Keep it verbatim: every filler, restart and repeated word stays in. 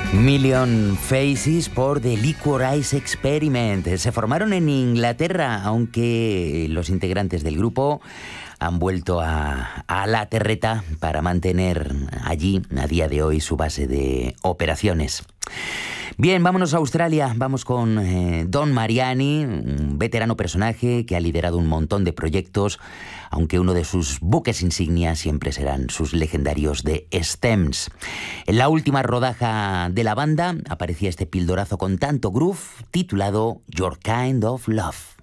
Million Faces por The Liquorice Experiment. Se formaron en Inglaterra, aunque los integrantes del grupo han vuelto a, a la terreta para mantener allí, a día de hoy, su base de operaciones. Bien, vámonos a Australia. Vamos con eh, Don Mariani, un veterano personaje que ha liderado un montón de proyectos, aunque uno de sus buques insignia siempre serán sus legendarios The Stems. En la última rodaja de la banda aparecía este pildorazo con tanto groove titulado Your Kind of Love.